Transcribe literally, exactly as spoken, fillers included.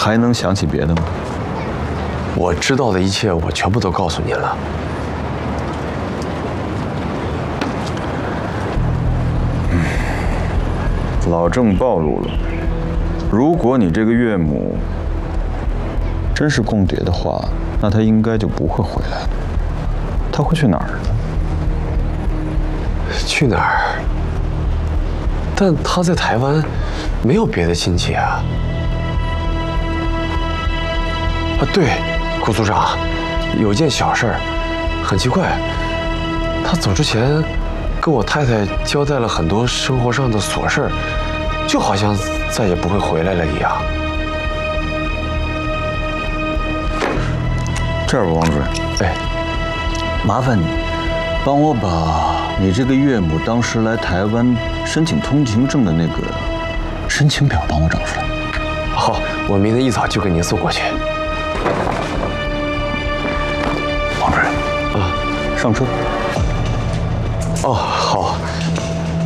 还能想起别的吗？ 我知道的一切，我全部都告诉您了。 嗯，老郑暴露了。如果你这个岳母真是共谍的话，那他应该就不会回来了。他会去哪儿呢？ 去哪儿？但他在台湾没有别的亲戚啊。啊，对，顾组长，有一件小事儿，很奇怪，他走之前跟我太太交代了很多生活上的琐事儿，就好像再也不会回来了一样。 这儿，王主任， 哎， 麻烦你帮我把你这个岳母当时来台湾申请通行证的那个申请表帮我找出来。 好，我明天一早就给您送过去。 王主任， 啊， 上车。 哦，好。